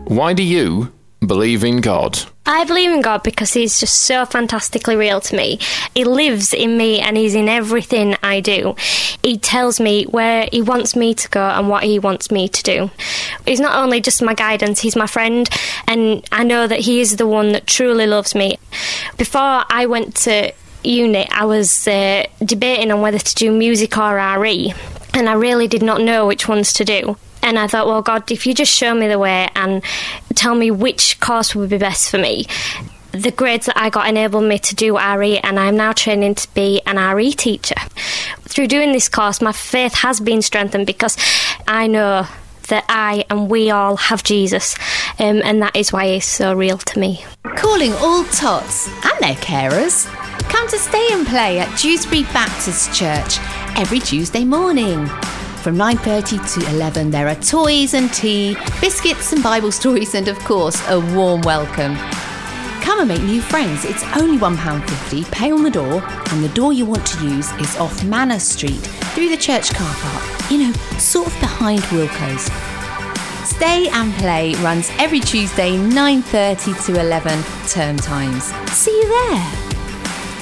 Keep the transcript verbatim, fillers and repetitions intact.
Why do you believe in God? I believe in God because he's just so fantastically real to me. He lives in me and he's in everything I do. He tells me where he wants me to go and what he wants me to do. He's not only just my guidance, he's my friend, and I know that he is the one that truly loves me. Before I went to uni, I was uh, debating on whether to do music or R E, and I really did not know which ones to do. And I thought, well, God, if you just show me the way and tell me which course would be best for me. The grades that I got enabled me to do R E, and I'm now training to be an R E teacher. Through doing this course, my faith has been strengthened because I know that I and we all have Jesus, um, and that is why he's so real to me. Calling all tots and their carers. Come to Stay and Play at Dewsbury Baptist Church every Tuesday morning. From nine thirty to eleven, there are toys and tea, biscuits and Bible stories, and of course, a warm welcome. Come and make new friends. It's only one pound fifty, pay on the door, and the door you want to use is off Manor Street, through the church car park, you know, sort of behind Wilco's. Stay and Play runs every Tuesday, nine thirty to eleven, term times. See you there.